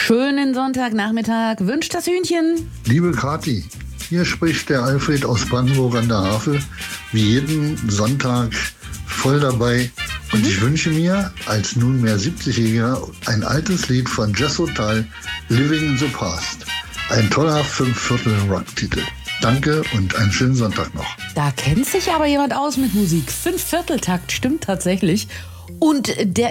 Schönen Sonntagnachmittag wünscht das Hühnchen. Liebe Kathi, hier spricht der Alfred aus Brandenburg an der Havel, wie jeden Sonntag voll dabei. Und ich wünsche mir als nunmehr 70-Jähriger ein altes Lied von Jethro Tull, Living in the Past. Ein toller 5/4-Rock-Titel. Danke und einen schönen Sonntag noch. Da kennt sich aber jemand aus mit Musik. 5/4-Takt stimmt tatsächlich. Und der